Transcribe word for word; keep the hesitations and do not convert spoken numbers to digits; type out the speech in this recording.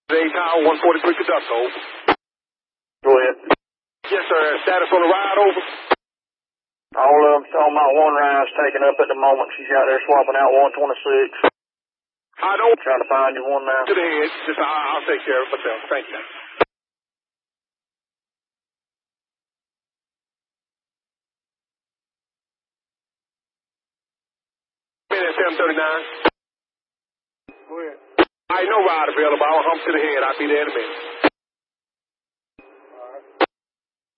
A Tower, one forty-three conduct, over. Go ahead. Yes, sir. Status on the ride, over. All of them, all my one ride's taken up at the moment. She's out there swapping out one twenty-six. I don't. Trying to find you one now. To the head. Just, I'll, I'll take care of it myself. Thank you. Minute seven thirty-nine. Go ahead. I ain't no ride available. I'll hump to the head. I'll be there in a minute.